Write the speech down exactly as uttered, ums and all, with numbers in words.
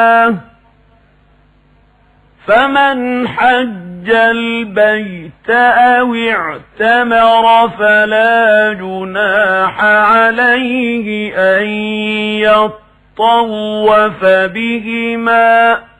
فمن حج البيت أو اعتمر فلا جناح عليه أن يطوف بهما